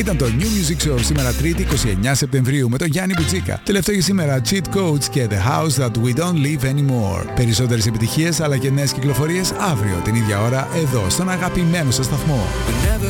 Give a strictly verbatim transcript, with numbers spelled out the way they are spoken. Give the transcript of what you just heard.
Ήταν το New Music Show σήμερα Τρίτη είκοσι εννέα Σεπτεμβρίου με τον Γιάννη Μπουτσίκα. Τελευταίο για σήμερα Cheat Codes και The House That We Don't Live Anymore. Περισσότερες επιτυχίες αλλά και νέες κυκλοφορίες αύριο την ίδια ώρα εδώ στον αγαπημένο σας σταθμό.